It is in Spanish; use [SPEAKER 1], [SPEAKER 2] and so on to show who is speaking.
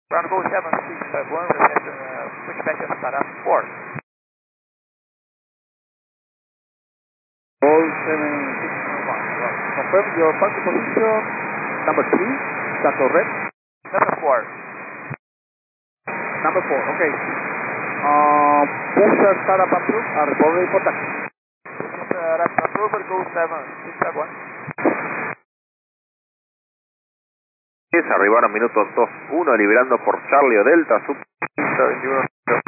[SPEAKER 1] Ground Go 7651, reception, switch back to startup 4.
[SPEAKER 2] Go 7651, confirm your parking position, number 3, Chateau Red.
[SPEAKER 1] Number 4.
[SPEAKER 2] Number 4, okay. Booster startup approved, report ready for taxi.
[SPEAKER 1] Startup approval, Go 7651.
[SPEAKER 3] Arribaron minutos 2-1, liberando por Charlie o Delta, sub 21.